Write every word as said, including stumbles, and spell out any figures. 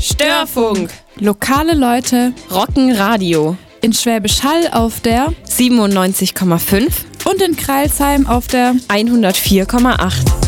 Störfunk. Lokale Leute Rocken Radio. in Schwäbisch Hall auf der siebenundneunzig Komma fünf und in Crailsheim auf der hundertvier Komma acht.